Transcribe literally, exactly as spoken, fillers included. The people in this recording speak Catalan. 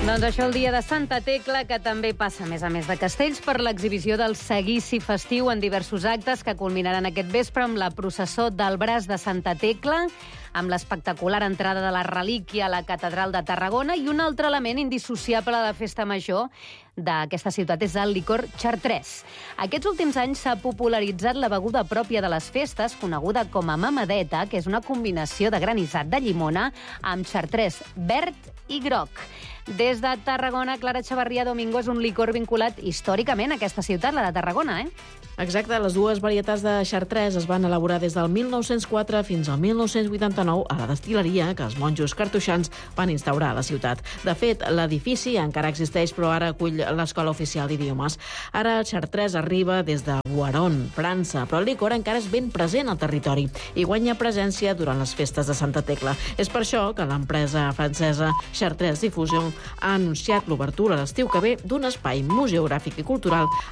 Doncs això el dia de Santa Tecla, que també passa, a més a més de castells, per l'exhibició del seguici festiu en diversos actes que culminaran aquest vespre amb la processó del braç de Santa Tecla, amb l'espectacular entrada de la relíquia a la catedral de Tarragona, i un altre element indissociable de la festa major d'aquesta ciutat és el licor Chartres. Aquests últims anys s'ha popularitzat la beguda pròpia de les festes, coneguda com a mamadeta, que és una combinació de granissat de llimona amb Chartres verd i groc. Des de Tarragona, Clara Chavarria, Domingo, és un licor vinculat històricament a aquesta ciutat, la de Tarragona, eh? Exacte, les dues varietats de Chartres es van elaborar des del mil nou-cents quatre fins al mil nou-cents vuitanta-nou a la destil·leria que els monjos cartoixans van instaurar a la ciutat. De fet, l'edifici encara existeix, però ara acull l'Escola Oficial d'Idiomes. Ara el Chartres arriba des de Boiron, França, però el licor encara és ben present al territori i guanya presència durant les festes de Santa Tecla. És per això que l'empresa francesa Chartres Diffusion ha anunciat l'obertura l'estiu que ve d'un espai museogràfic i cultural